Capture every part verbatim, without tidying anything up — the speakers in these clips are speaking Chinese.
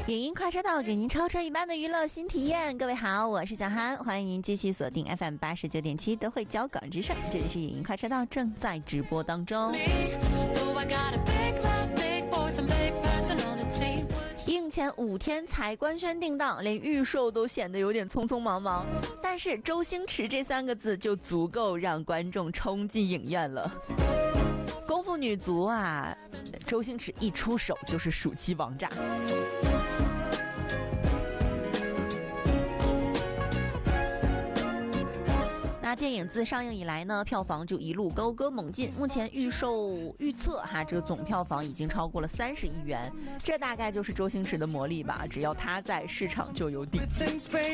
影音快车道给您超车一般的娱乐新体验。各位好，我是小韩，欢迎您继续锁定 F M 八十九点七德惠交港之声，这里是影音快车道正在直播当中。映前五天才官宣定档，连预售都显得有点匆匆忙忙，但是周星驰这三个字就足够让观众冲进影院了。功夫女足啊，周星驰一出手就是暑期王炸。那电影自上映以来呢，票房就一路高歌猛进，目前预售预测哈，这个总票房已经超过了三十亿元，这大概就是周星驰的魔力吧，只要他在，市场就有底气。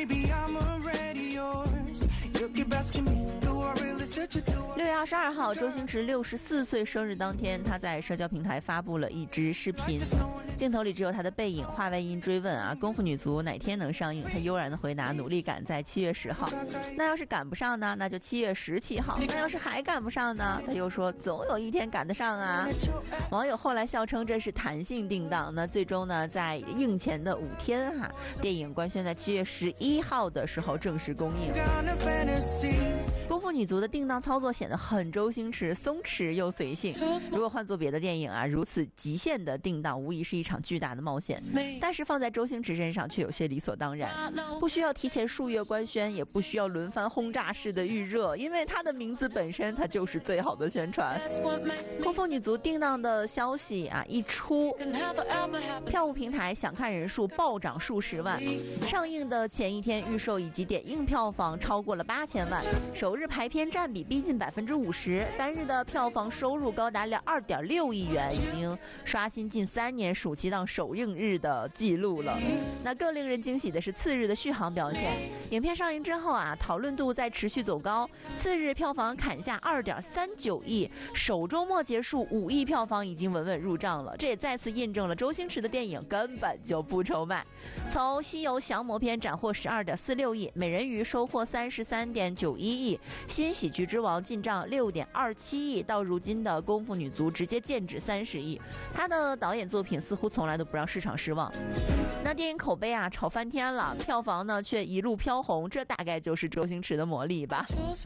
六月二十二号，周星驰六十四岁生日当天，他在社交平台发布了一支视频，镜头里只有他的背影。话外音追问啊，功夫女足哪天能上映？他悠然的回答，努力赶在七月十号。那要是赶不上呢？那就七月十七号。那要是还赶不上呢？他又说总有一天赶得上啊。网友后来笑称这是弹性定档。那最终呢，在映前的五天哈，电影官宣在七月十一号的时候正式公映。功夫女足的定档操作显得很周星驰，松弛又随性。如果换做别的电影啊，如此极限的定档无疑是一场巨大的冒险，但是放在周星驰身上却有些理所当然，不需要提前数月官宣，也不需要轮番轰炸式的预热，因为他的名字本身它就是最好的宣传。功夫女足定档的消息啊一出，票务平台想看人数暴涨数十万，上映的前一天预售以及点映票房超过了八千万，首日排片占比逼近百分之五十，单日的票房收入高达了二点六亿元，已经刷新近三年暑期档首映日的记录了。那更令人惊喜的是次日的续航表现，影片上映之后啊，讨论度在持续走高，次日票房砍下二点三九亿，首周末结束五亿票房已经稳稳入账了。这也再次印证了周星驰的电影根本就不愁卖。从西游降魔篇斩获十二点四六亿，美人鱼收获三十三点九一亿，新喜剧之王进账六点二七亿，到如今的功夫女足直接剑指三十亿。他的导演作品似乎从来都不让市场失望。那电影口碑啊炒翻天了，票房呢却一路飘红，这大概就是周星驰的魔力吧。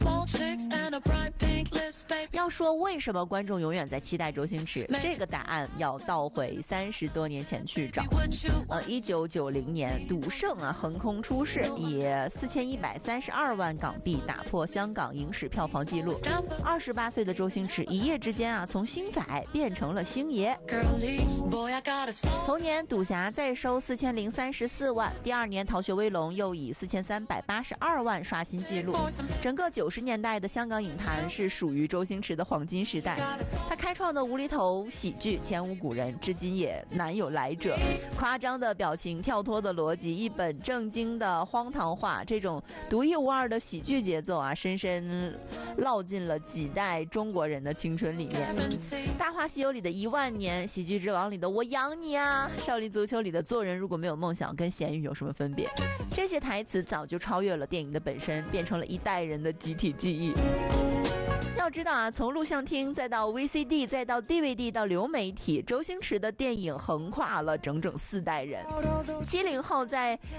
要说为什么观众永远在期待周星驰，这个答案要倒回三十多年前去找。呃，一九九零年，赌圣啊横空出世，以四千一百三十二万港币打破香港影史票房纪录。二十八岁的周星驰一夜之间啊，从星仔变成了星爷。同年，赌侠再收四千零三十四万，第二年逃学威龙又以四千三百八十二万刷新纪录。整个九十年代的香港影坛是属于周星驰的黄金时代，他开创的无厘头喜剧前无古人，至今也难有来者。夸张的表情，跳脱的逻辑，一本正经的荒唐话，这种独一无二的喜剧节奏啊，深深烙进了几代中国人的青春里面。大话西游里的一万年，喜剧之王里的我养你啊，少林足球里的做人如果没有梦想跟咸鱼有什么分别，这些台词早就超越了电影的本身，变成了一代人的集体记忆。要知道啊，从录像厅再到 V C D 再到 D V D 到流媒体，周星驰的电影横跨了整整四代人。七零后在